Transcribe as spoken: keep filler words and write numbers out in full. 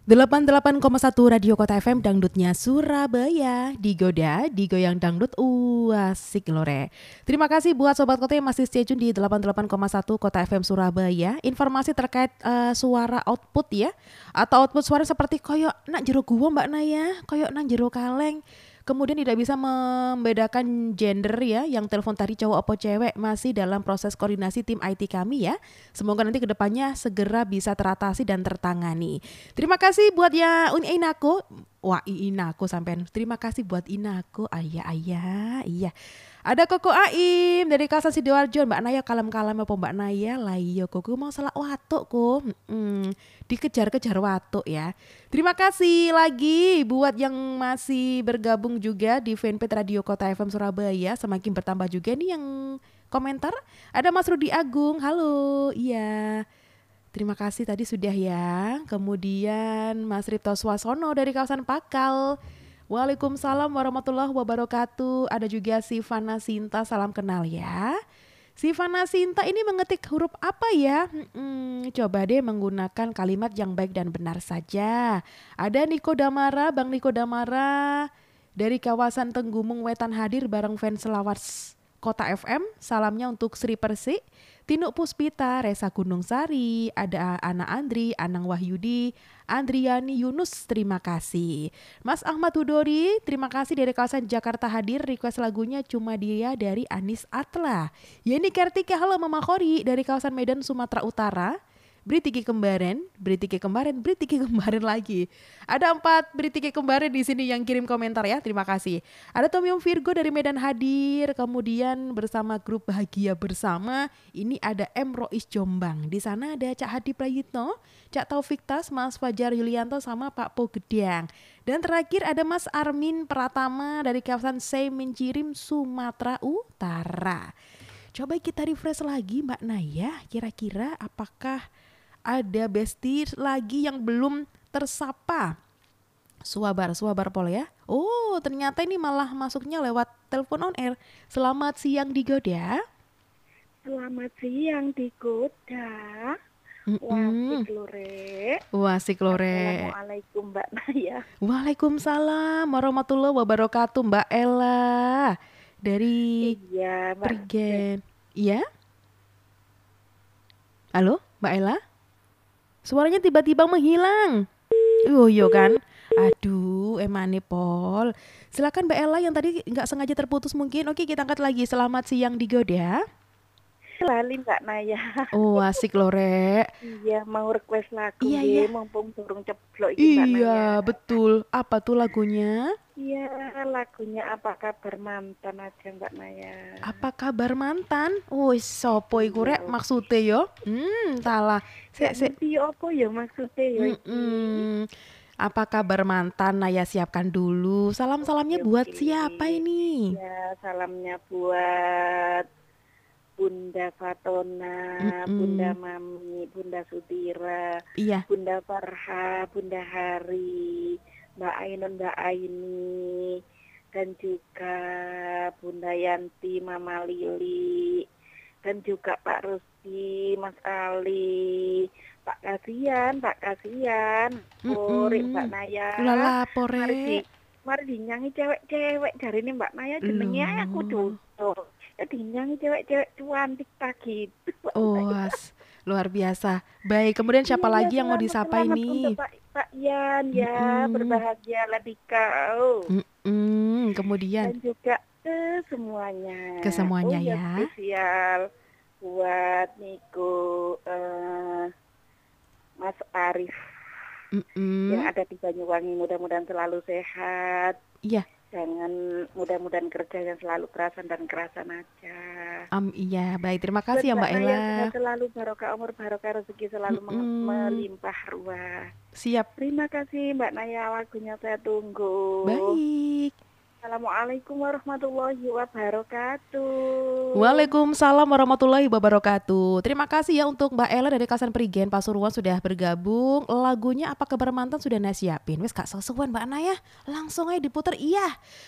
delapan puluh delapan koma satu Radio Kota F M Dangdutnya Surabaya. Digoda, digoyang dangdut, asik lore. Terima kasih buat Sobat Kota yang masih stay tune di delapan puluh delapan koma satu Kota F M Surabaya. Informasi terkait uh, suara output ya, atau output suara seperti koyok nak jero guwo Mbak Naya, koyok nak jero kaleng. Kemudian tidak bisa membedakan gender ya, yang telepon tadi cowok atau cewek, masih dalam proses koordinasi tim I T kami ya. Semoga nanti kedepannya segera bisa teratasi dan tertangani. Terima kasih buat ya Uni Inako. Wah Inako sampean. Terima kasih buat Inako. Ayah ayah iya. Ada Koko Aim dari Kawasan Sidoarjo. Mbak Naya kalem-kalem apa Mbak Naya? Lah iya Koko mau salah watuk kok. Hmm, dikejar-kejar watuk ya. Terima kasih lagi buat yang masih bergabung juga di fanpage Radio Kota F M Surabaya. Semakin bertambah juga nih yang komentar. Ada Mas Rudi Agung. Halo. Iya. Terima kasih tadi sudah ya. Kemudian Mas Ripto Swasono dari kawasan Pakal. Waalaikumsalam warahmatullahi wabarakatuh. Ada juga Sivana Sinta, salam kenal ya. Sivana Sinta ini mengetik huruf apa ya? Hmm, coba deh menggunakan kalimat yang baik dan benar saja. Ada Niko Damara, Bang Niko Damara dari kawasan Tenggumung Wetan hadir bareng fans Selawat Kota F M. Salamnya untuk Sri Persik, Tinuk Puspita, Resa Gunung Sari, ada Ana Andri, Anang Wahyudi, Andriani Yunus, terima kasih. Mas Ahmad Hudori, terima kasih dari kawasan Jakarta hadir, request lagunya Cuma Dia dari Anis Atla. Yeni Kartika, halo Mama Khori dari kawasan Medan, Sumatera Utara. Britiki kembaran, Britiki kembaran, Britiki kembaran lagi. Ada empat Britiki kembaran di sini yang kirim komentar ya, terima kasih. Ada Tomyum Virgo dari Medan hadir, kemudian bersama grup Bahagia Bersama. Ini ada M Rois Jombang. Di sana ada Cak Hadi Prayitno, Cak Taufik Tas, Mas Fajar Yulianto sama Pak Po Gedyang. Dan terakhir ada Mas Armin Pratama dari kawasan Seimencirim, Sumatera Utara. Coba kita refresh lagi Mbak Naya, kira-kira apakah ada bestie lagi yang belum tersapa? Suabar, suabar pol ya. Oh, ternyata ini malah masuknya lewat telepon on air. Selamat siang Digoda. Selamat siang Digoda. Wasik lore. Wasik lore. Assalamualaikum Mbak Naya. Waalaikumsalam warahmatullahi wabarakatuh Mbak Ella. Dari iya, Mbak. Prigen. Iya? Halo, Mbak Ella? Suaranya tiba-tiba menghilang. Oh iya kan? Aduh, emane Pol. Silakan Mbak Ella yang tadi nggak sengaja terputus mungkin. Oke, kita angkat lagi. Selamat siang Digoda. Lali Mbak Naya. Oh, asik lore. Iya, mau request lagu iya, ya, iya. mumpung durung ceblok iki Mbak Naya. Iya, betul. Apa tuh lagunya? Iya, lagunya Apa Kabar Mantan aja Mbak Naya. Apa kabar mantan? Wis sopo iku rek maksude yo? Hmm, salah. Sik sik piye apa ya maksude yo iki? Apa kabar mantan? Naya siapkan dulu. Salam-salamnya buat siapa ini? Ya, salamnya buat Bunda Fatona, mm-mm. Bunda Mami, Bunda Sudira, iya. Bunda Farha, Bunda Hari, Mbak Ainun, Mbak Aini, dan juga Bunda Yanti, Mama Lili, dan juga Pak Rusdi, Mas Ali, Pak Kasian, Pak Kasian, Pore, Mbak Naya. Lala Pore. Mari, mari dinyanyi cewek-cewek dari ini Mbak Naya, jenengnya aku duduk. Dinyanyi cewek-cewek cantik tak gitu. Oh, as, luar biasa. Baik, kemudian siapa iya, lagi yang mau disapa ini? Untuk Pak, Pak Yan ya, mm-mm. berbahagialah di kau. Mm-mm. Kemudian dan juga ke semuanya. Ke semuanya oh, ya. Spesial buat Niko, uh, Mas Arif Mm-mm. yang ada di Banyuwangi, mudah-mudahan selalu sehat. Iya. Jangan mudah-mudahan kerjanya selalu kerasan dan kerasan aja. Um, iya, baik. Terima kasih ya Mbak Ella. Selalu barokah umur, barokah rezeki, selalu mm-hmm. melimpah ruah. Siap. Terima kasih Mbak Naya, lagunya saya tunggu. Baik. Assalamualaikum warahmatullahi wabarakatuh. Waalaikumsalam warahmatullahi wabarakatuh. Terima kasih ya untuk Mbak Ella dari Kawasan Prigen Pasuruan sudah bergabung. Lagunya Apa Kabar Mantan sudah Naya siapin. Wes gak sesuai Mbak Naya, langsung aja diputer. Iya.